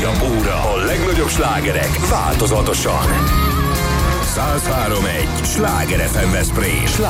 legújabb óra. A legnagyobb slágerek változatosan. 103.1 Sláger FM Veszprém.